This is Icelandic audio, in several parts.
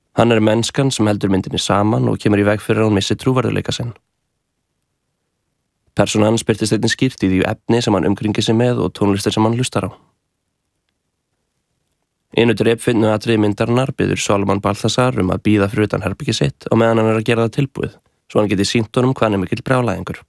Hann mennskan sem heldur myndinni saman og kemur í veg fyrir að hún missi trúverðuleika sinn. Persónan hans birtist einnig skýrt í því efni sem hann umkringir sig með og tónlistir sem hann hlustar á. Einu drepfinnu atriði myndarinnar biður Solomon Balthasar að bíða fyrir utan herbergi sitt og meðan hann að gera það tilbúið, svo hann geti sýnt honum hvað hann mikill brjálæðingur.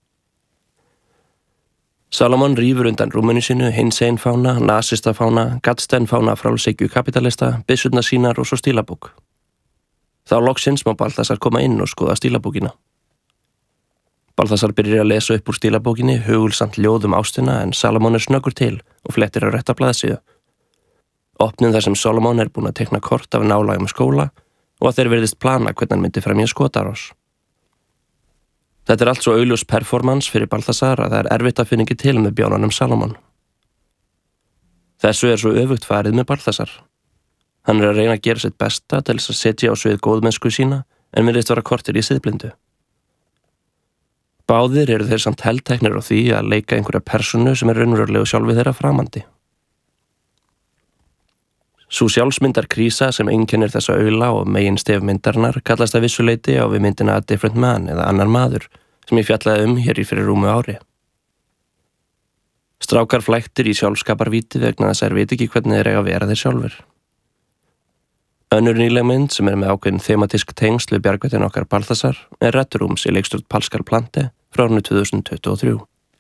Solomon rífur undan rúminu sínu hinsegin fána, nasista fána, Gadsden fána frálshyggju kapitalista, byssurnar sínar og svo stílabók. Þá loksins má Balthasar koma inn og skoða stílabókina. Balthasar byrjar að lesa upp úr stílabókinni hugulsamt ljóð ástina en Salomon snöggur til og flettir á rétta blaðsíðu. Opnin þar sem Solomon búinn að teikna kort af nálægum skóla og að þeir virðist plana hvernig hann myndi fremja skotárás. Þetta allt svo augljós performance fyrir Balthasar að það erfitt að finna ekki til með bjánanum Salomon. Þessu svo öfugt farið með Balthasar. Hann að reyna að gera sitt besta til þess að setja á svið góðmennsku sína en virðist vera kortir í siðblindu. Báðir þeir samt helteknir á því að leika einhverja persónu sem raunverulegu sjálfi þeirra framandi. Sú sjálfsmyndarkrísa sem einkennir þessa aula og meginstef myndarinnar kallast að vissu leyti á við myndina A Different Man eða Annar maður sem ég fjallaði hér í fyrir rúmu ári. Strákar flæktir í sjálfskaparvíti vegna þess að veit ekki hvernig þeir eiga að vera þeir sjálfur. Önnur nýleg mynd sem með ákveðin thematísk tengsl við bjargvættin okkar Balthasar Red Rooms í leikstjórn Pascal Plante frá árinu 2023.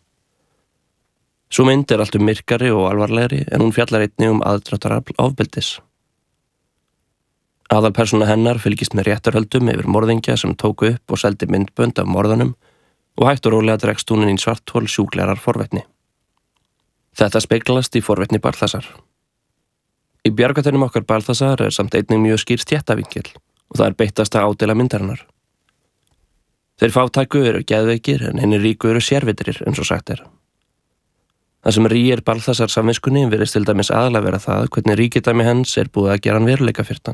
Sú mynd allt myrkari og alvarlegri en hún fjallar einnig aðdráttarafl ofbeldis. Aðalpersóna hennar fylgist með réttarhöldum yfir morðingja sem tóku upp og seldi myndbönd af morðunum og hægt og rólega dregst hún inn í svarthol sjúklegar forvitni. Þetta speglast í forvitni Balthasar. Í bjargvættinum okkar Balthasar samt einnig mjög skýr stéttavinkil og það beittasta ádela myndarinnar. Þeir fátæku geðveikir en hinir ríku sérvitrir eins og sagt Það sem rýr Balthasar samviskunni virðist til dæmis aðalega vera það hvernig ríkidæmi hans búið að gera hann veruleika fyrir hann.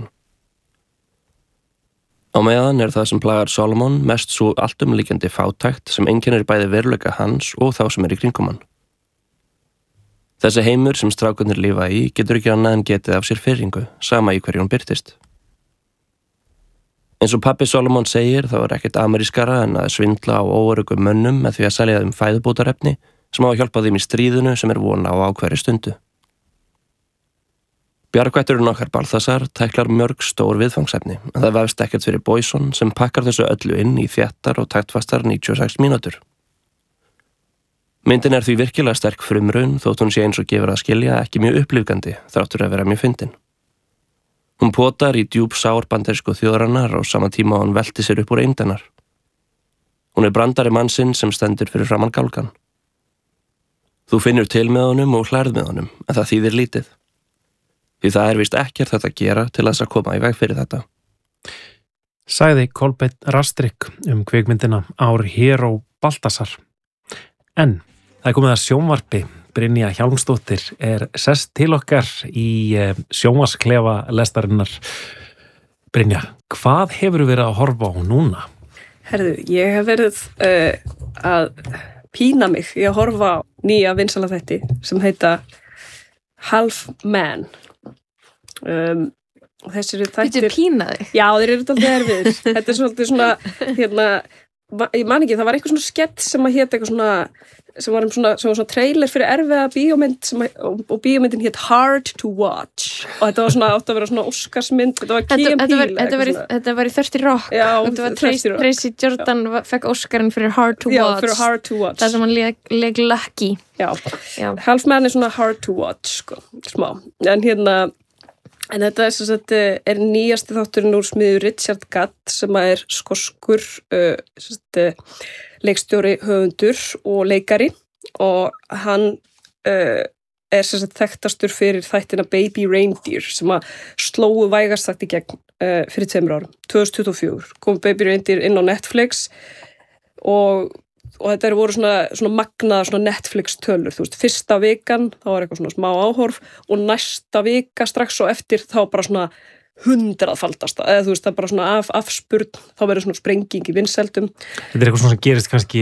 Á meðan það sem plagar Solomon mest svo alltumlíkjandi fátækt sem einkennir bæði veruleika hans og þá sem í kringum hann. Þessi heimur sem strákarnir lifa í getur ekki annað en getið af sér firringu, sama í hverju hún birtist. Eins og pabbi Solomon segir þá ekkert amerískara en að svindla á óöruggum mönnum með því að selja þeim fæðubótarefni sem á að hjálpa þeim í stríðinu sem vona á ákveðri stundu. Bjargvætturinn okkar Balthasar tæklar mörg stór viðfangsefni en það vefst ekkert fyrir Boyson sem pakkar þessu öllu inn í þéttar og taktfastar 96 mínútur. Myndin því virkilega sterk frumraun þótt hún sé eins og gefur að skilja ekki mjög upplifgandi þráttur að vera mjög fyndin. Hún potar í djúp sár bandarísku þjóðarinnar á sama tíma hún velti sér upp úr eindanar. Hún brandari mannsinn sem stendur fyrir framan gálgan. Þú finnur til með honum og hlærð með honum, en það þýðir lítið. Því það víst ekkert þetta að gera til þess að koma í veg fyrir þetta. Sagði Kolbeinn Rastrik kvikmyndina Our Hero Balthasar. En það komið að sjónvarpi. Brynja Hjálmsdóttir sest til okkar í sjónvarsklefa lestarinnar. Brynja, hvað hefur verið að horfa á núna? Herðu, ég hef verið að pína mig í að horfa á nýja vinsæla þætti sem heita Half Man. Þessir þættir... Þetta pína þig? Já, þeir alltaf erfiðir. Þetta svolítið svona, ég man ekki, það var eitthvað svona skett sem hét eitthvað svona, sem var svona trailer fyrir erfiða bíómynd og bíómyndin hét Hard to Watch og þetta var svona átt að vera svona Óskarsmynd, þetta var Key and Peele. Þetta var í 30 Rock. Já, þetta var Tracy Jordan fekk Óskarinn fyrir Hard to Watch. Já, fyrir Hard to Watch. Það sem hann leik Lucky. Já. Half Man svona Hard to Watch, sko, smá. En þetta nýjasti þátturinn úr smiður Richard Gadd sem skoskur leikstjóri, höfundur og leikari og hann þekktastur fyrir þættina Baby Reindeer sem slóu vægast sagt í gegn fyrir 2 árum, 2024 kom Baby Reindeer inn á Netflix og þetta voru svona magnaða svona Netflix tölur, þú veist, fyrsta vikan þá var eitthvað svona smá áhorf og næsta vika strax og eftir þá bara svona 100-faldast, eða þú veist, það bara svona afspurn, þá verður svona sprenging í vinsældum. Þetta eitthvað svona sem gerist kannski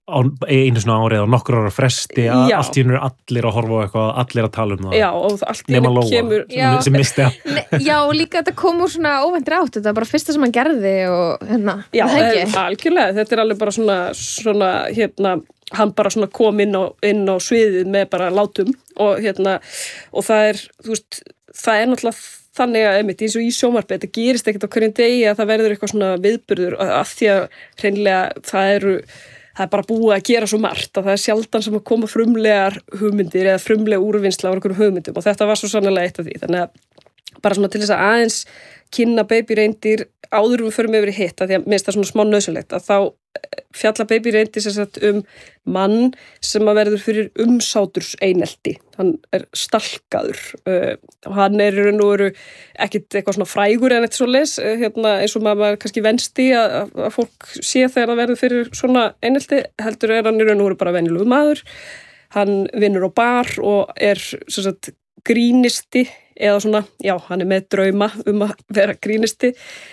einu svona árið á nokkur ára fresti að Já. allt í einu allir að horfa á eitthvað, allir að tala það. Já, og allt í Nema einu Lóa, kemur sem misti að. Já, og líka þetta kom úr svona óvæntir átt, þetta var bara fyrsta sem hann gerði og Já, það ekki. algjörlega, þetta alveg bara svona hann bara svona kom inn á sviðið með bara látum og og það þú veist, það náttúrulega þannig að einmitt eins og í sjónvarpi, þetta gerist ekkert á hverjum degi að það verður eitthvað svona viðburður af því að hreinlega það er bara búið að gera svo margt að það er sjaldan sem að koma frumlegar hugmyndir eða frumlega úrvinnsla á einhverjum hugmyndum og þetta var svo sannlega eitt af því, þannig að bara svona til þess að aðeins kynna Baby Reindeer áður við förum yfir í hitt, að því að mér finnst það svona smá nauðsynlegt að þá fjalla Baby Reindeer sem sagt mann sem að verður fyrir umsáturs einelti, hann er stalkaður og hann er í raun og veru ekkit eitthvað svona frægur en eitt svoleiðis, eins og maður kannski venst í að fólk sé þegar það verður fyrir svona einelti, heldur er hann í raun og veru bara venjulegur maður, hann vinnur á bar og er sem sagt grínisti eða svona, já, hann er með drauma að vera grínisti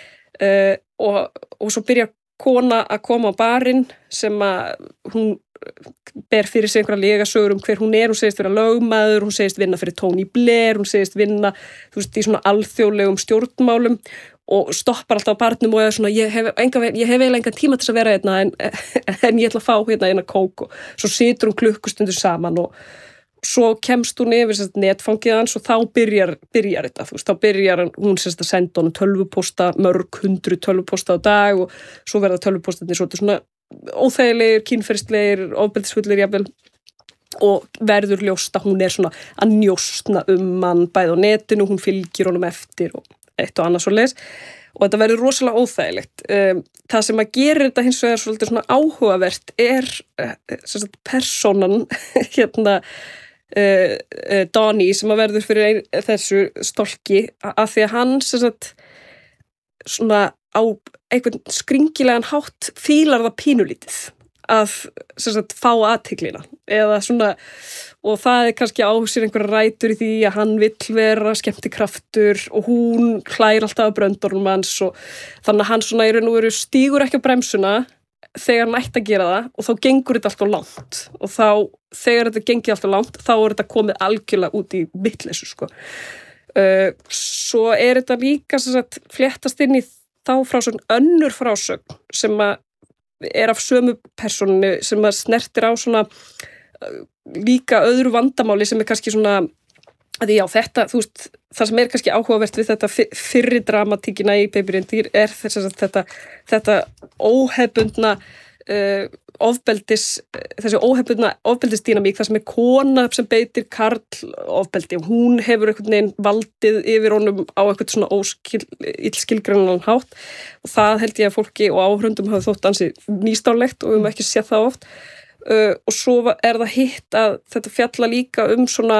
og svo byrjar kona að koma á barinn sem að hún ber fyrir sig einhverja legasögur hver hún segist vera lögmaður, hún segist vinna fyrir Tony Blair, hún segist vinna þú veist, í svona alþjóðlegum stjórnmálum og stoppar alltaf á barnum og er svona, ég hef eiginlega engan tíma til að vera en ég ætla að fá eina kók og svo situr hún klukkustundur saman og svo kemst hún yfir netfangið hans og þá byrjar þetta, þú veist, þá byrjar hún að senda honum tölvupósta, mörg 100 tölvupósta á dag og svo verða tölvupóstarnir svona óþægilegir, kynferðislegir, ofbeldisfullir jafnvel og verður ljóst að hún er svona að njósna hann bæði á netinu, hún fylgir honum eftir og eitt og annað svoleiðis og þetta verður rosalega óþægilegt. Það sem að gera þetta hins vegar svolítið svona áhugavert er persónan Donnie sem að verður fyrir þessu stolki af því að hann svona á einhvern skringilegan hátt fílar það pínulítið að fá athygglina eða svona og það er kannski á sér einhverja rætur í því að hann vill vera skemmtikraftur og hún hlær alltaf á bröndornum hans og þannig að hann svona í raun og veru stígur ekki á bremsuna þegar hann ætti að gera það og þá gengur þetta alltaf langt og þá þegar þetta gengið alltaf langt þá er þetta komið algjörlega út í vitleysu sko. Svo er þetta líka fléttast inn í þá frásögn önnur frásögn sem að er af sömu persónu sem að snertir á svona líka öðru vandamáli sem er kannski svona að já þetta, þú veist, það sem er kannski áhugavert við þetta fyrri dramatíkina í Baby Reindeer er þetta óhefbundna þessi óhefbundna ofbeldisdýnamík þar sem er kona sem beitir karl ofbeldi og hún hefur einhvern veginn valdið yfir honum á eitthvað svona illskilgreinanlegan hátt og það held ég að fólki og áhörundum hafa þótt ansi nýstárlegt og við höfum ekki séð það oft og svo er það hitt að þetta fjalla líka svona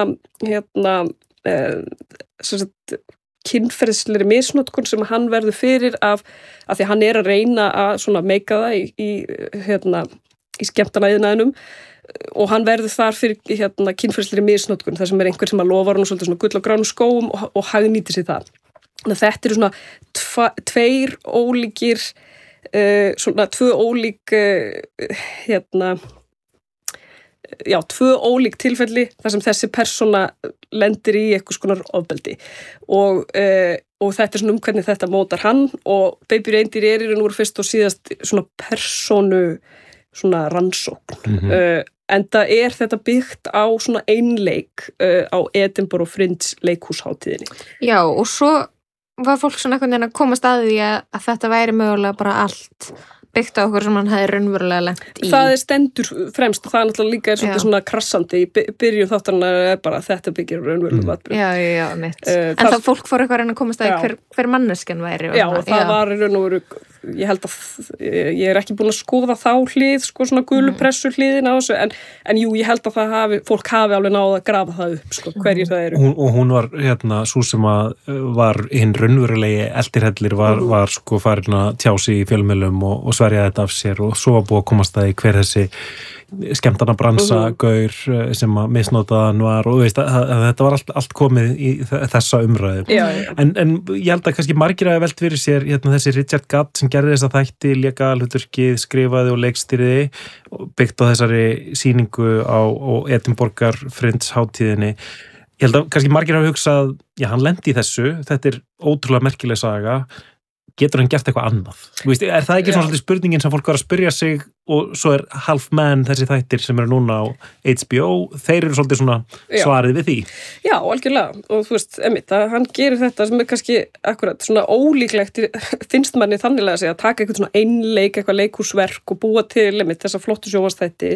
kynferðislegri misnotkun sem hann verður fyrir af því hann er að reyna að svona meika það í skemmtanaiðnaðinum og hann verður þar fyrir kynferðislegri misnotkun þar sem er einhver sem að lofa hann svolítið svona gull á gránum skóum og hagnýtir sér það. Þannig að þetta eru svona tveir ólíkir svona tvö ólík tvö ólík tilfelli þar sem þessi persóna lendir í eitthvað skonar ofbeldi og þetta er svona hvernig þetta mótar hann og Baby Reindeer er í raun og veru fyrst og síðast svona persónu svona rannsókn en það er þetta byggt á svona einleik á Edinburgh Fringe leikhúsháttíðinni. Já og svo var fólk svona einhvern veginn að komast að því að þetta væri mögulega bara allt byggt á okkur sem hann hefði raunverulega lent í. Það er stendur fremst og það er náttúrulega líka svolítið svona krassandi í byrjun þáttarna er bara þetta byggir raunverulega atburð. Já, mitt. En þá fólk fór eitthvað að reyna að komast að hver manneskjan væri. Já, og það var raun og veru ég held að ég er ekki búin að skoða þá hlið, sko svona gulupressu hliðin á þessu, en jú, ég held að fólk hafi alveg náð að grafa það upp, sko, hverjir það eru. Hún var, svo sem að var hinn raunverulegi eldirhellir var sko farin að tjási í fjölmiðlum og sverja þetta af sér og svo var búið að komast að í hver þessi skemmtana bransa gaur sem að misnotaðan var og veist að þetta var allt komið í þessa umræðu. Já. En ég held að kannski margir hafa velt fyrir sér þessi Richard Gadd sem gerði þessa þætti, léka hlutverkið, skrifaði og leikstýrði byggt á þessari sýningu á Edinborgar Fringe hátíðinni. Ég held að kannski margir hafa hugsað, já, hann lendi í þessu, þetta ótrúlega merkileg saga, getur hann gert eitthvað annað? Þú veist, það ekki svona svolítið spurningin sem fólk var að spyrja sig og svo Half Man, þessi þættir sem eru núna á HBO, þeir eru svolítið svona svarið við því. Já, algjörlega, og þú veist, einmitt, að hann gerir þetta sem kannski akkurat svona ólíklegt, finnst manni þannig að segja, að taka eitthvað svona einleik, eitthvað leikhúsverk og búa til, einmitt, þessa flottu sjónvarpsþætti.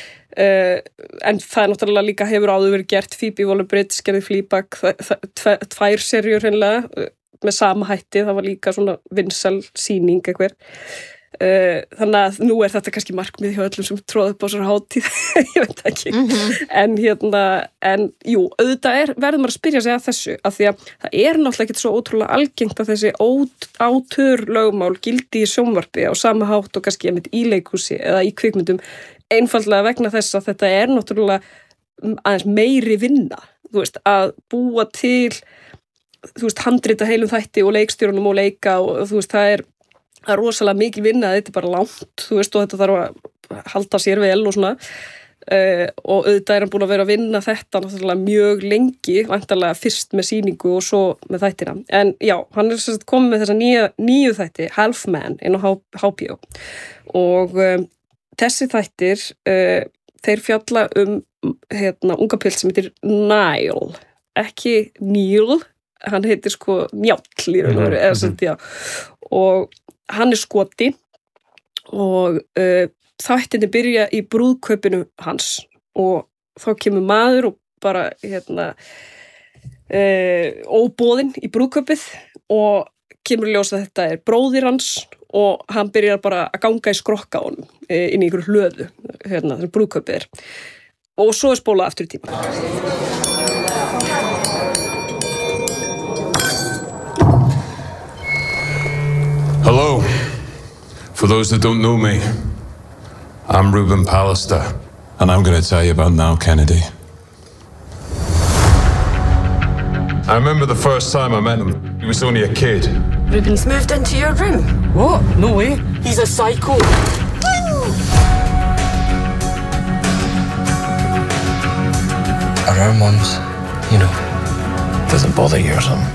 En það náttúrulega líka hefur áður verið gert. Phoebe Waller-Bridge gerði Fleabag, tvær serjur hreinlega með sama hætti, það var líka svona vinsæl sýning einhver. Þannig að nú þetta kannski markmið hjá öllum sem tróða upp á svona hátíð, ég veit ekki. En jú, auðvitað verður maður að spyrja sig að þessu, af því að það náttúrulega ekki svo ótrúlega algengt að þessi átörlögmál gildi í sjónvarpi á sama hátt og kannski einmitt í leikhúsi eða í kvikmyndum, einfaldlega vegna þess að þetta náttúrulega aðeins meiri vinna, þú veist, að búa til, þú veist, handrita heilum þætti og leikstjórunum og leika og þú veist, það er rosalega mikil vinna, þetta bara langt, þú veist, og þetta þarf að halda sér vel og svona, og auðvitað hann búin að vera að vinna þetta náttúrulega mjög lengi, væntanlega fyrst með sýningu og svo með þættina. En já, hann sem sagt komið með þessa nýju þætti, Half Man, inn á HBO og þessi þættir, þeir fjalla unga pilt sem heitir Niall, ekki Neil, hann heitir sko Njáll í raun og veru, eða sem já, og hann Skoti og þættinni byrja í brúðkaupinu hans og þá kemur maður og bara óboðinn í brúðkaupið og kemur ljós að þetta bróðir hans og hann byrjar bara að ganga í skrokka á honum inn í einhverju hlöðu, þessum brúðkaupið og svo spólað aftur í tíma. Hello. For those that don't know me, I'm Ruben Pallister. And I'm going to tell you about Niall Kennedy. I remember the first time I met him. He was only a kid. Ruben's moved into your room. What? No way. He's a psycho. Are our mums, doesn't bother you or something?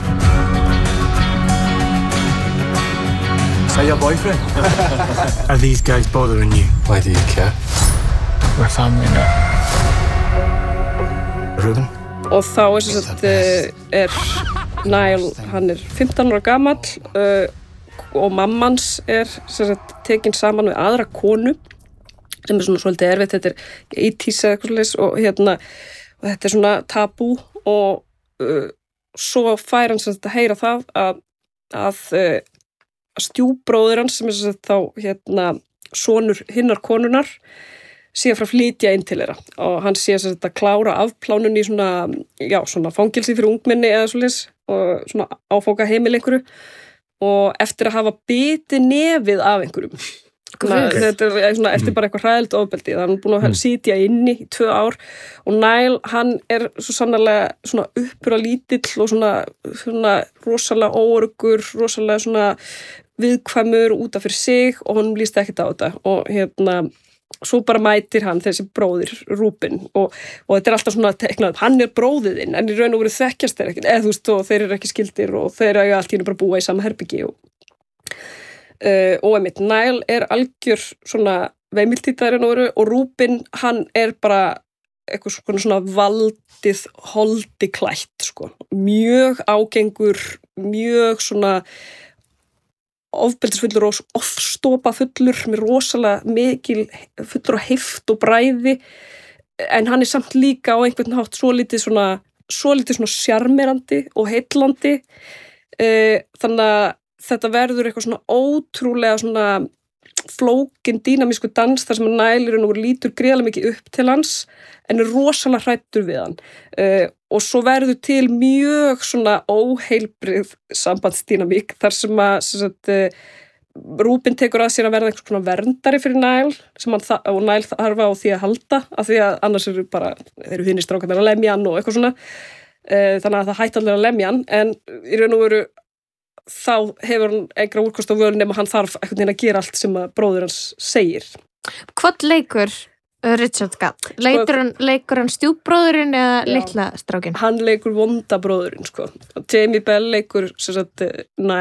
Is that your boyfriend? Are these guys bothering you? Why do you care? We're family now. Ruben? Og þá sem sagt Niall, hann 15 ára gamall og mammans sem sagt tekin saman við aðra konu sem svona svolítið erfitt, þetta 80s eða eitthvað svoleiðis og þetta svona tabú og svo fær hann sem sagt að heyra það að stjúbróðir hans sem sem sagt þá sonur hinnar konunar sé að fara að flytja inn til þeirra og hann sé að klára afplánun í svona fangelsi fyrir ungmenni eða svoleiðis og svona áfóka heimil einhverju og eftir að hafa bitið nefið af einhverjum. Þetta svona eftir bara eitthvað hræðilegt ofbeldi. Það er búin að sitja inni í 2 ár og Niall, hann svo sannarlega svona uppburðalítill og svona rosalega óöruggur, rosalega svona viðkvæmur út af fyrir sig og hann líst ekkert á þetta og svo bara mætir hann þessi bróðir Ruben og þetta alltaf svona teiknað, hann bróðiðinn en í raun og veru þekkjast þeir ekkert, eða þú veist og þeir eru ekki skildir og þeir eru allt í einu bara búa í sama herbyggi og einmitt, Niall algjör svona veimiltýtar og Ruben, hann bara eitthvað svona valdið holdi klætt, sko, mjög ágengur, mjög svona ofbeldisfullur og ofstopafullur með rosalega mikil fullur á heift og bræði en hann samt líka á einhvern hátt svolítið svona sjarmerandi og heillandi þannig að þetta verður eitthvað svona ótrúlega svona flókin dýnamísku dans þar sem Niall lítur gríðarlega mikið upp til hans en rosalega hræddur við hann og svo verður til mjög svona óheilbrigð sambandsdýnamík þar sem að Rúbin tekur að sér að verða einhvers konar verndari fyrir Nile og Nile þarf á því að halda af því að annars eru hinir strákarnir að lemja hann og eitthvað svona þannig að það hætti allir að lemja hann en í raun og veru þá hefur hann engra úrkost á völ nema hann þarf einhvern veginn að gera allt sem að bróðir hans segir. Hvað leikur Richard Gatt? Leikur hann stjúpbróðurinn eða litla strákin? Hann leikur vonda bróðurinn sko. Jamie Bell leikur sem sagt